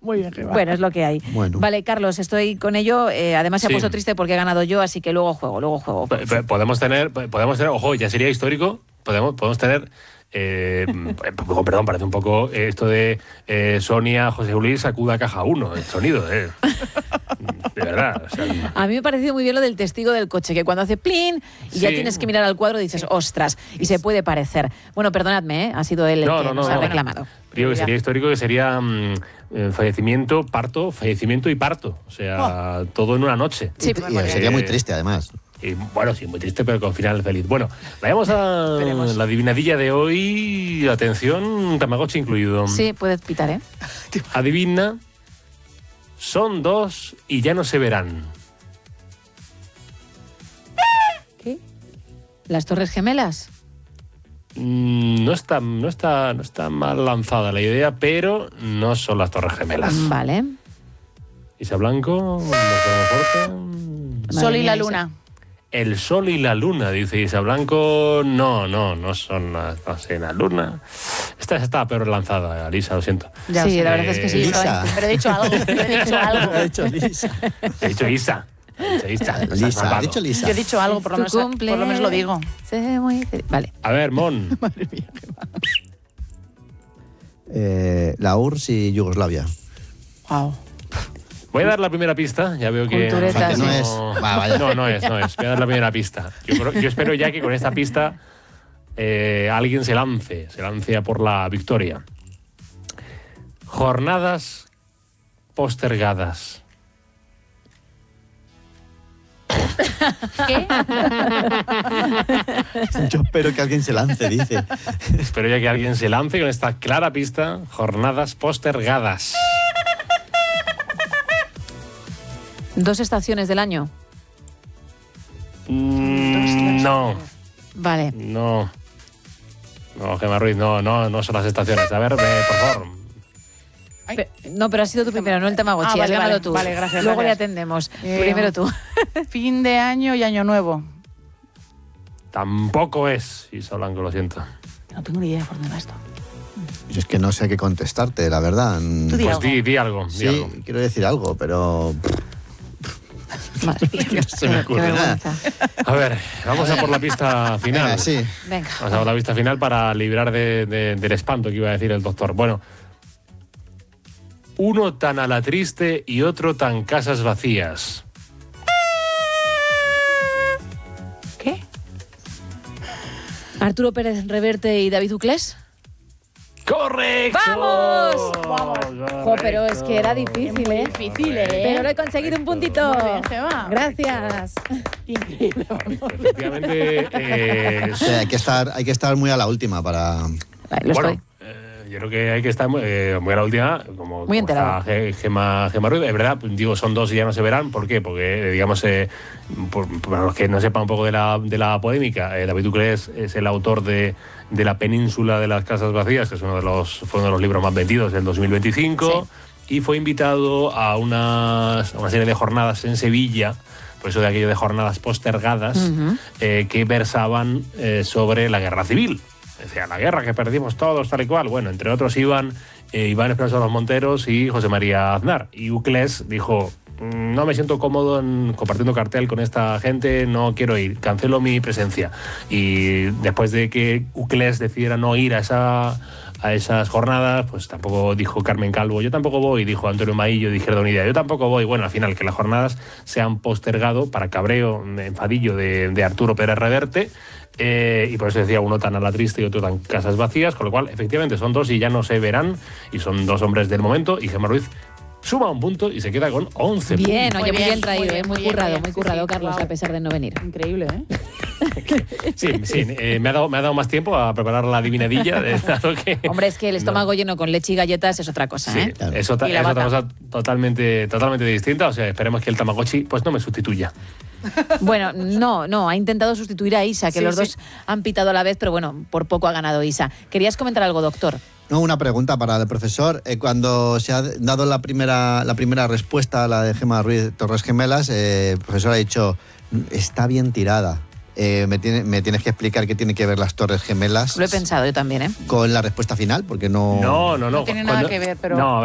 Muy bien, Gemma. Bueno, es lo que hay. Bueno. Vale, Carlos, estoy con ello. Además se ha Sí. puesto triste porque he ganado yo, así que luego juego. Podemos tener, ojo, ya sería histórico, podemos tener, perdón, parece un poco esto de Sonia, José Luis, sacuda caja 1, el sonido, de verdad. O sea, A mí me ha parecido muy bien lo del testigo del coche, que cuando hace plin y ya Sí. tienes que mirar al cuadro y dices, ostras, y se puede parecer. Bueno, perdonadme, ha sido él el que nos ha reclamado. Digo que sería histórico, que sería fallecimiento y parto. O sea, todo en una noche. Sí, Y sería muy triste, además. Y bueno, sí, muy triste, pero con final feliz. Bueno, vayamos a la adivinadilla de hoy. Atención, Tamagotchi incluido. Sí, puedes pitar, ¿eh? Adivina, son 2 y ya no se verán. ¿Qué? ¿Las Torres Gemelas? No está mal lanzada la idea, pero no son las Torres Gemelas. Vale. Isa Blanco, Sol y la Isa. luna. el sol y la luna, dice Isa Blanco. No son la luna. Esta está peor lanzada, Lisa, lo siento. Ya sí, sé. la verdad es que sí. Lisa. Pero he dicho algo. He dicho algo. Ha dicho Lisa. He dicho Isa. Lisa, ha dicho Lisa. Yo he dicho algo, por lo menos lo digo. Vale. A ver, Mon. La URSS y Yugoslavia. Wow. Voy a dar la primera pista. Ya veo que... Cultureta, O sea, que no sí. es. Va, vaya. No es. Voy a dar la primera pista. Yo espero ya que con esta pista alguien se lance a por la victoria. Jornadas postergadas. ¿Qué? Yo espero que alguien se lance, dice. Espero ya que alguien se lance con esta clara pista. Jornadas postergadas. 2 estaciones del año. No. Vale. No, Gemma Ruiz, no son las estaciones. A ver, por favor. No, pero has sido tú primero, no el Tamagotchi. Has ganado tú. Vale, gracias. Luego le gracias. atendemos. Primero tú. Fin de año y año nuevo. Tampoco es Isa Blanco, lo siento. No tengo ni idea por dónde va esto. Yo es que no sé qué contestarte, la verdad. Tú di Pues algo. di algo. Sí, quiero decir algo, pero Madre mía, no se me ocurre qué nada. vergüenza. A ver, vamos a por la pista final. Venga, sí. Venga. Vamos a por la pista final para librar del espanto que iba a decir el doctor. Bueno, uno tan a la triste y otro tan casas vacías. ¿Qué? Arturo Pérez Reverte y David Uclés. ¡Correcto! ¡Vamos! ¡Vamos! Jo, pero es que era difícil, ¿eh? Difícil, Pero lo he conseguido un puntito. Muy bien, Gemma. Gracias. Increíble. Efectivamente, O sea, hay que estar muy a la última para. Vale, lo bueno, estoy. yo creo que hay que estar muy a la última, como enterado. está Gemma Ruiz. Es verdad, digo, son 2 y ya no se verán. ¿Por qué? Porque, digamos, para los que no sepan un poco de la polémica, David Uclés es el autor de La península de las casas vacías, que es fue uno de los libros más vendidos del 2025, y fue invitado a una serie de jornadas en Sevilla, por eso de aquello de jornadas postergadas, que versaban sobre la guerra civil. Decía, la guerra que perdimos todos, tal y cual. Bueno, entre otros iban Iván Espinosa Los Monteros y José María Aznar. Y Uclés dijo, no me siento cómodo compartiendo cartel con esta gente, no quiero ir, cancelo mi presencia. Y después de que Uclés decidiera no ir a esas jornadas, pues tampoco dijo Carmen Calvo, yo tampoco voy, dijo Antonio Maillo de Izquierda Unida, yo tampoco voy. Bueno, al final que las jornadas se han postergado para cabreo, enfadillo de Arturo Pérez Reverte, y por eso decía, uno tan a la triste y otro tan casas vacías, con lo cual efectivamente son 2 y ya no se verán, y son 2 hombres del momento, y Gemma Ruiz suma 1 punto y se queda con 11 Bien, puntos. oye, muy bien muy traído, bien, muy muy currado, bien, muy sí, currado, sí, Carlos, wow. a pesar de no venir. Increíble, ¿eh? Sí, me ha dado más tiempo a preparar la adivinadilla. Dado que, Hombre, es que el estómago lleno con leche y galletas es otra cosa, sí, ¿eh? Claro. es Y otra la vaca. cosa totalmente distinta. O sea, esperemos que el Tamagotchi pues no me sustituya. Bueno, no, ha intentado sustituir a Isa, que Sí, los sí. dos han pitado a la vez, pero bueno, por poco ha ganado Isa. ¿Querías comentar algo, doctor? No, una pregunta para el profesor. Cuando se ha dado la primera respuesta a la de Gemma Ruiz Torres Gemelas, el profesor ha dicho, está bien tirada. Me tienes que explicar qué tiene que ver las Torres Gemelas Lo he pensado yo también, ¿eh? con la respuesta final, porque no... No. No tiene nada que ver, pero... No,